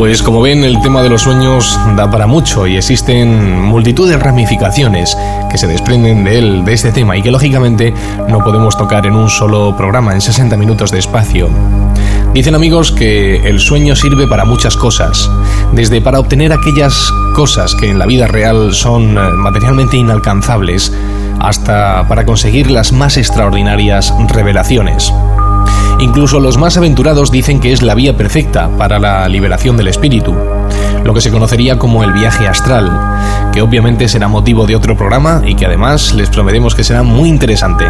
Pues como ven, el tema de los sueños da para mucho y existen multitud de ramificaciones que se desprenden de este tema y que lógicamente no podemos tocar en un solo programa, en 60 minutos de espacio. Dicen amigos que el sueño sirve para muchas cosas, desde para obtener aquellas cosas que en la vida real son materialmente inalcanzables, hasta para conseguir las más extraordinarias revelaciones. Incluso los más aventurados dicen que es la vía perfecta para la liberación del espíritu, lo que se conocería como el viaje astral, que obviamente será motivo de otro programa y que además les prometemos que será muy interesante.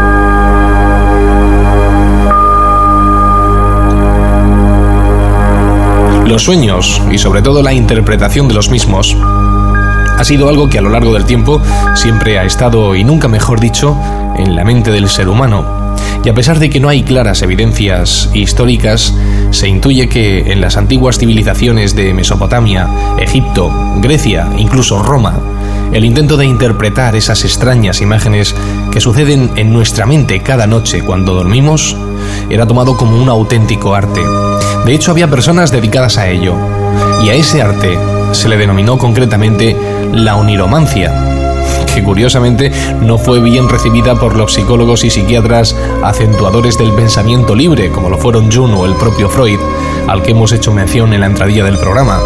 Los sueños, y sobre todo la interpretación de los mismos, ha sido algo que a lo largo del tiempo siempre ha estado, y nunca mejor dicho, en la mente del ser humano. Y a pesar de que no hay claras evidencias históricas, se intuye que en las antiguas civilizaciones de Mesopotamia, Egipto, Grecia, incluso Roma, el intento de interpretar esas extrañas imágenes que suceden en nuestra mente cada noche cuando dormimos era tomado como un auténtico arte. De hecho, había personas dedicadas a ello, y a ese arte se le denominó concretamente la oniromancia, que curiosamente no fue bien recibida por los psicólogos y psiquiatras acentuadores del pensamiento libre, como lo fueron Jung o el propio Freud, al que hemos hecho mención en la entradilla del programa.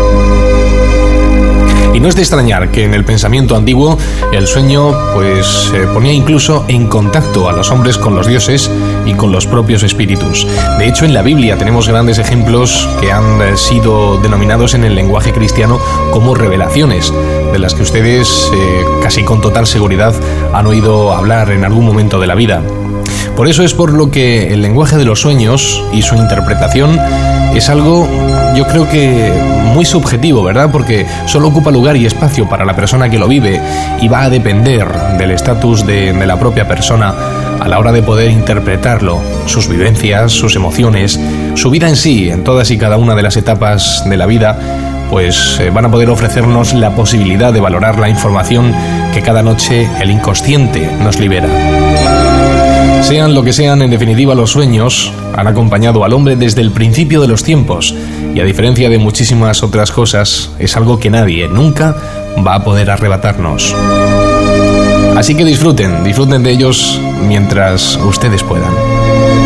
Y no es de extrañar que en el pensamiento antiguo el sueño ponía incluso en contacto a los hombres con los dioses y con los propios espíritus. De hecho, en la Biblia tenemos grandes ejemplos que han sido denominados en el lenguaje cristiano como revelaciones, de las que ustedes casi con total seguridad han oído hablar en algún momento de la vida. Por eso es por lo que el lenguaje de los sueños y su interpretación es algo, yo creo que muy subjetivo, ¿verdad? Porque solo ocupa lugar y espacio para la persona que lo vive y va a depender del estatus de la propia persona a la hora de poder interpretarlo, sus vivencias, sus emociones, su vida en sí, en todas y cada una de las etapas de la vida, pues van a poder ofrecernos la posibilidad de valorar la información que cada noche el inconsciente nos libera. Sean lo que sean, en definitiva, los sueños han acompañado al hombre desde el principio de los tiempos y, a diferencia de muchísimas otras cosas, es algo que nadie nunca va a poder arrebatarnos. Así que disfruten de ellos mientras ustedes puedan.